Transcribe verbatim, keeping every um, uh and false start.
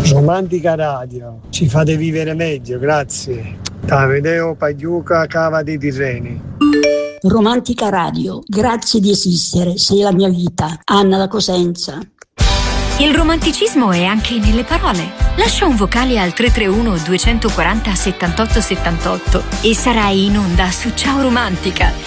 Romantica Radio, ci fate vivere meglio, grazie. Tavedeo Pagliuca, Cava dei Tirreni. Romantica Radio, grazie di esistere, sei la mia vita. Anna da Cosenza. Il romanticismo è anche nelle parole. Lascia un vocale al tre tre uno due quattro zero settantotto settantotto e sarai in onda su Ciao Romantica.